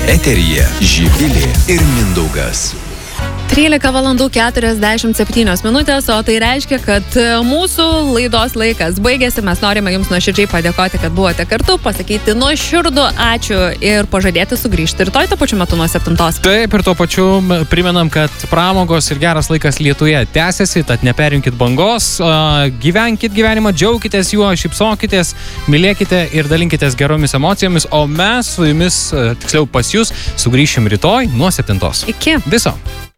Eteryje Živilė ir Mindaugas. 13:47, o tai reiškia, kad mūsų laidos laikas baigėsi. Mes norime jums nuoširdžiai padėkoti, kad buvote kartu, pasakyti nuoširdų ačiū ir pažadėti sugrįžti rytoj tuo pačiu metu nuo 7. Taip, ir tuo pačiu primenam, kad pramogos ir geras laikas Lietuvoje tęsiasi, tad neperinkit bangos, gyvenkit gyvenimą, džiaukitės juo, šypsokitės, mylėkite ir dalinkitės geromis emocijomis, o mes su jumis, tiksliau pas jūs, sugrįšim rytoj nuo 7. Iki. Viso.